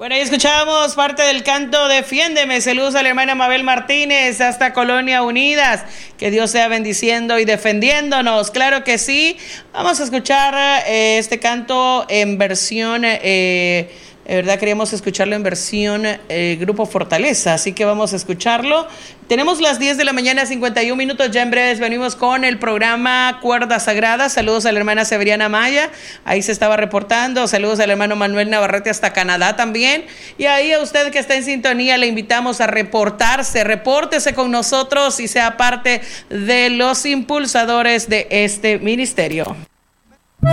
Bueno, ahí escuchábamos parte del canto Defiéndeme. Saludos a la hermana Mabel Martínez hasta Colonia Unidas. Que Dios sea bendiciendo y defendiéndonos. Claro que sí. Vamos a escuchar este canto en versión... de verdad queríamos escucharlo en versión Grupo Fortaleza, así que vamos a escucharlo. Tenemos las 10 de la mañana, 51 minutos, ya en breves venimos con el programa Cuerda Sagrada. Saludos a la hermana Severiana Maya, ahí se estaba reportando. Saludos al hermano Manuel Navarrete hasta Canadá también. Y ahí a usted que está en sintonía le invitamos a repórtese con nosotros y sea parte de los impulsadores de este ministerio.